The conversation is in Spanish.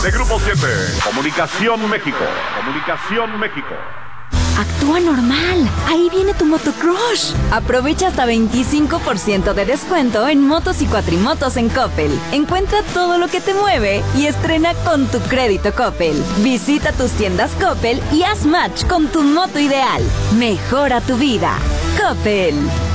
De Grupo 7, Comunicación México. Comunicación México. Actúa normal. Ahí viene tu motocrush. Aprovecha hasta 25% de descuento en motos y cuatrimotos en Coppel. Encuentra todo lo que te mueve y estrena con tu crédito Coppel. Visita tus tiendas Coppel y haz match con tu moto ideal. Mejora tu vida. Coppel.